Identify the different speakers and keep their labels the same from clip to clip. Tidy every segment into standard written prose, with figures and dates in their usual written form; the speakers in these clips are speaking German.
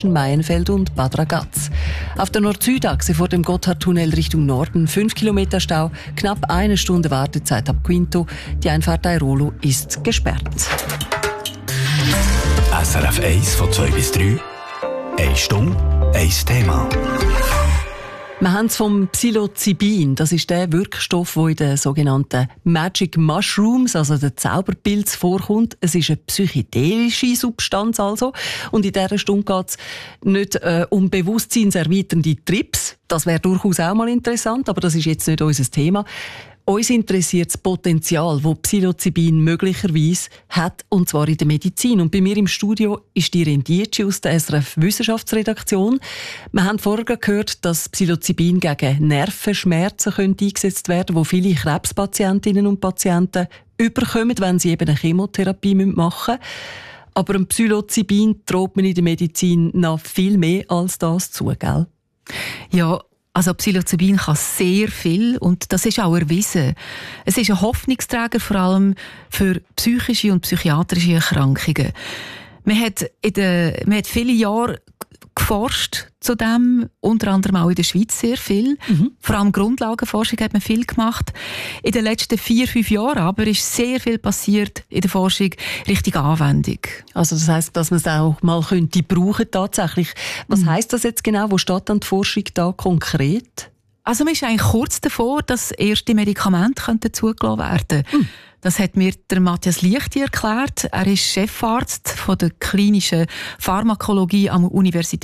Speaker 1: Maienfeld und Bad Ragaz. Auf der Nord-Süd-Achse vor dem Gotthardtunnel Richtung Norden 5 Kilometer Stau, knapp 1 Stunde Wartezeit ab Quinto. Die Einfahrt Airolo ist gesperrt.
Speaker 2: SRF 1 von 2 bis 3. 1 Stunde, 1 Thema.
Speaker 1: Wir haben es vom Psilocybin. Das ist der Wirkstoff, der in den sogenannten Magic Mushrooms, also den Zauberpilz, vorkommt. Es ist eine psychedelische Substanz also. Und in dieser Stunde geht es nicht um bewusstseinserweiternde Trips. Das wäre durchaus auch mal interessant, aber das ist jetzt nicht unser Thema. Uns interessiert das Potenzial, das Psilocybin möglicherweise hat, und zwar in der Medizin. Und bei mir im Studio ist die Rendici aus der SRF Wissenschaftsredaktion. Wir haben vorher gehört, dass Psilocybin gegen Nervenschmerzen eingesetzt werden könnte, die viele Krebspatientinnen und Patienten überkommen, wenn sie eben eine Chemotherapie machen müssen. Aber ein Psilocybin traut man in der Medizin noch viel mehr als das zu, gell?
Speaker 3: Ja, also Psilocybin kann sehr viel und das ist auch erwiesen. Es ist ein Hoffnungsträger vor allem für psychische und psychiatrische Erkrankungen. Man hat viele Jahre geforscht zu dem, unter anderem auch in der Schweiz sehr viel. Vor allem Grundlagenforschung hat man viel gemacht. In den letzten 4-5 Jahren aber ist sehr viel passiert in der Forschung Richtung Anwendung.
Speaker 1: Also das heisst, dass man es auch mal könnte brauchen tatsächlich. Was heisst das jetzt genau? Wo steht dann die Forschung da konkret?
Speaker 3: Also man ist eigentlich kurz davor, dass erste Medikamente zugelassen werden könnten. Das hat mir der Matthias Liechti erklärt. Er ist Chefarzt von der klinischen Pharmakologie am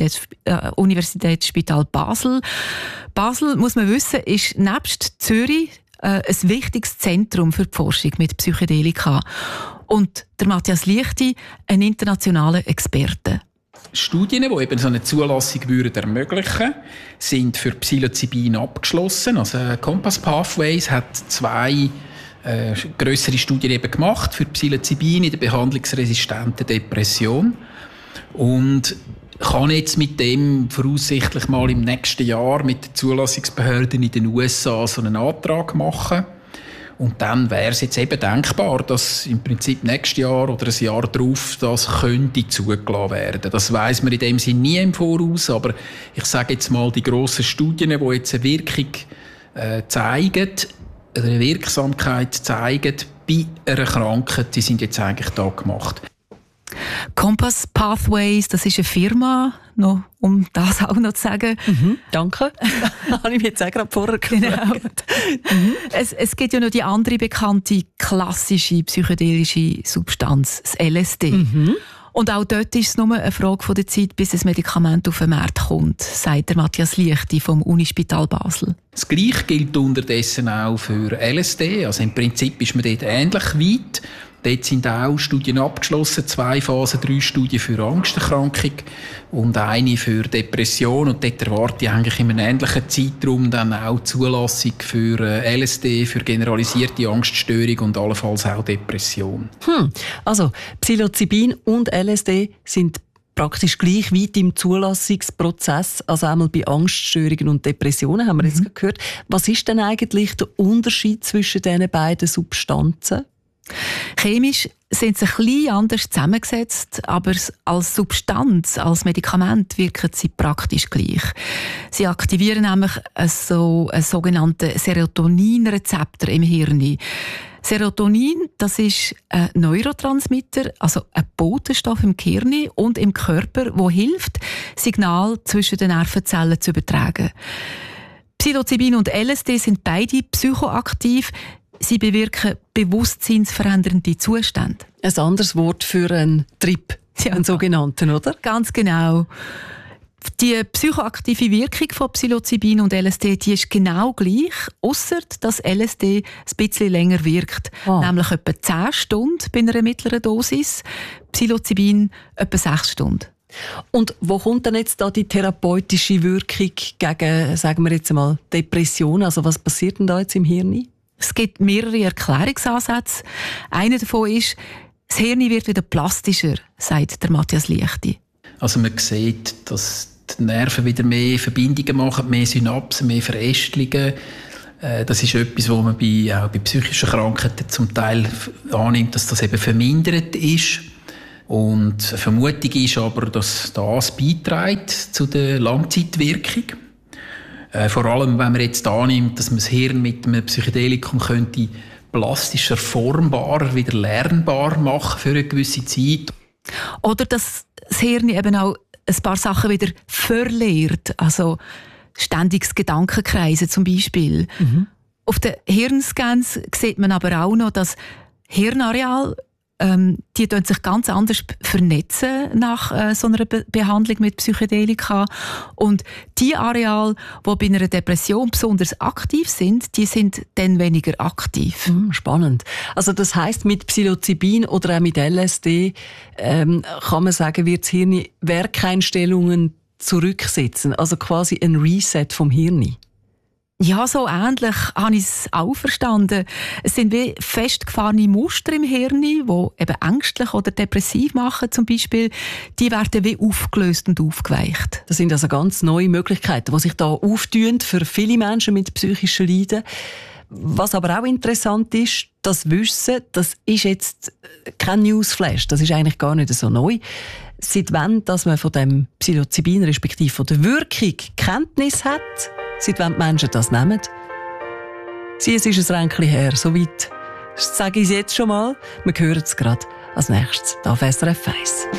Speaker 3: Universitätsspital Basel. Basel, muss man wissen, ist nebst Zürich ein wichtiges Zentrum für die Forschung mit Psychedelika. Und der Matthias Liechti, ein internationaler Experte.
Speaker 4: Studien, die eben so eine Zulassung ermöglichen, sind für Psilocybin abgeschlossen. Also Compass Pathways hat 2 grössere Studien eben gemacht für Psilocybin in der behandlungsresistenten Depression und kann jetzt mit dem voraussichtlich mal im nächsten Jahr mit den Zulassungsbehörden in den USA so einen Antrag machen. Und dann wäre es jetzt eben denkbar, dass im Prinzip nächstes Jahr oder ein Jahr darauf das könnte zugelassen werden. Das weiss man in dem Sinne nie im Voraus, aber ich sage jetzt mal, die grossen Studien, die jetzt eine Wirkung zeigen, eine Wirksamkeit zeigen bei einer Krankheit, die sind jetzt eigentlich da gemacht.
Speaker 3: Compass Pathways, das ist eine Firma, noch, um das auch noch zu sagen.
Speaker 1: Danke. Habe ich mir jetzt auch gerade vorher gefragt.
Speaker 3: Es gibt ja noch die andere bekannte klassische psychedelische Substanz, das LSD. Und auch dort ist es nur eine Frage der Zeit, bis das Medikament auf den Markt kommt, sagt der Matthias Liechti vom Unispital Basel.
Speaker 4: Das Gleiche gilt unterdessen auch für LSD. Also im Prinzip ist man dort ähnlich weit. Dort sind auch Studien abgeschlossen, 2 Phasen, 3 Studien für Angsterkrankung und eine für Depression. Und dort erwarte ich eigentlich in einem ähnlichen Zeitraum dann auch Zulassung für LSD, für generalisierte Angststörung und allenfalls auch Depression.
Speaker 1: Also Psilocybin und LSD sind praktisch gleich weit im Zulassungsprozess, also einmal bei Angststörungen und Depressionen, haben wir jetzt gehört. Was ist denn eigentlich der Unterschied zwischen diesen beiden Substanzen?
Speaker 3: Chemisch sind sie ein bisschen anders zusammengesetzt, aber als Substanz, als Medikament wirken sie praktisch gleich. Sie aktivieren nämlich einen sogenannten Serotoninrezeptor im Hirn. Serotonin, das ist ein Neurotransmitter, also ein Botenstoff im Gehirn und im Körper, der hilft, Signale zwischen den Nervenzellen zu übertragen. Psilocybin und LSD sind beide psychoaktiv. Sie bewirken bewusstseinsverändernde Zustände.
Speaker 1: Ein anderes Wort für einen Trip, einen sogenannten, oder?
Speaker 3: Ganz genau. Die psychoaktive Wirkung von Psilocybin und LSD die ist genau gleich, ausser dass LSD ein bisschen länger wirkt. Nämlich etwa 10 Stunden bei einer mittleren Dosis, Psilocybin etwa 6 Stunden.
Speaker 1: Und wo kommt denn jetzt da die therapeutische Wirkung gegen, sagen wir jetzt mal, Depressionen? Also was passiert denn da jetzt im Hirn?
Speaker 3: Es gibt mehrere Erklärungsansätze. Einer davon ist, das Hirn wird wieder plastischer, sagt der Matthias Liechti.
Speaker 4: Also man sieht, dass die Nerven wieder mehr Verbindungen machen, mehr Synapsen, mehr Verästelungen. Das ist etwas, was man auch bei psychischen Krankheiten zum Teil annimmt, dass das eben vermindert ist. Und die Vermutung ist aber, dass das beiträgt zu der Langzeitwirkung. Vor allem, wenn man jetzt annimmt, dass man das Hirn mit einem Psychedelikum könnte plastisch erformbar, wieder lernbar machen für eine gewisse Zeit.
Speaker 3: Oder dass das Hirn eben auch ein paar Sachen wieder verliert. Also ständiges Gedankenkreisen zum Beispiel. Auf den Hirnscans sieht man aber auch noch, dass Hirnareal die sich ganz anders vernetzen nach so einer Behandlung mit Psychedelika. Und die Areale, die bei einer Depression besonders aktiv sind, die sind dann weniger aktiv.
Speaker 1: Spannend. Also das heisst, mit Psilocybin oder auch mit LSD kann man sagen, wird das Hirn Werkeinstellungen zurücksetzen. Also quasi ein Reset vom Hirn.
Speaker 3: Ja, so ähnlich habe ich es auch verstanden. Es sind wie festgefahrene Muster im Hirn, die eben ängstlich oder depressiv machen zum Beispiel. Die werden wie aufgelöst und aufgeweicht.
Speaker 1: Das sind also ganz neue Möglichkeiten, die sich da auftun für viele Menschen mit psychischen Leiden. Was aber auch interessant ist, das Wissen, das ist jetzt kein Newsflash, das ist eigentlich gar nicht so neu. Seit wann, dass man von dem Psilocybin respektive von der Wirkung Kenntnis hat, seit wann die Menschen das nehmen? Es ist ein Ränkchen her, soweit sage ich es jetzt schon mal. Wir hören es gerade als nächstes auf SRF 1.